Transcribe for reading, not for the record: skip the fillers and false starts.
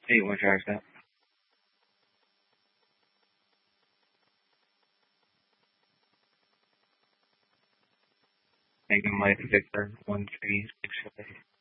Hey, what drives that? Megan Light Victor 1365.